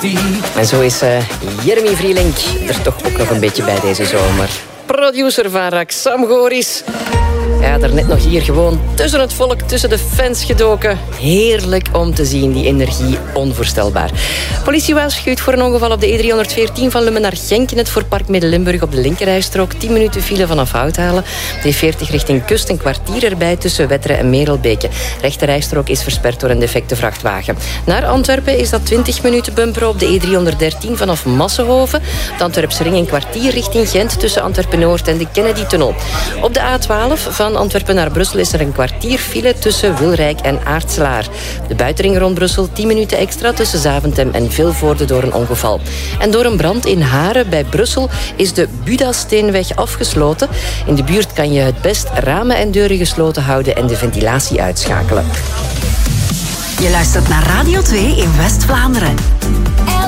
En zo is Jeremy Vrielink er toch ook nog een beetje bij deze zomer. Producer van Raak, Sam Goris. Ja, daarnet nog hier gewoon tussen het volk, tussen de fans gedoken. Heerlijk om te zien, die energie, onvoorstelbaar. Politie waarschuwt voor een ongeval op de E314 van Lummen naar Genk in het voorpark Midden-Limburg op de linkerrijstrook. 10 minuten file vanaf Houthalen. D40 richting kust, een kwartier erbij tussen Wetteren en Merelbeke. Rechterrijstrook is versperd door een defecte vrachtwagen. Naar Antwerpen is dat 20 minuten bumperen op de E313 vanaf Massenhoven. De Antwerpse ring een kwartier richting Gent tussen Antwerpen-Noord en de Kennedy-tunnel. Op de A12 van Antwerpen naar Brussel is er een kwartier file tussen Wilrijk en Aartselaar. De buitenring rond Brussel 10 minuten extra tussen Zaventem en Vilvoorde door een ongeval. En door een brand in Haren bij Brussel is de Budasteenweg afgesloten. In de buurt kan je het best ramen en deuren gesloten houden en de ventilatie uitschakelen. Je luistert naar Radio 2 in West-Vlaanderen.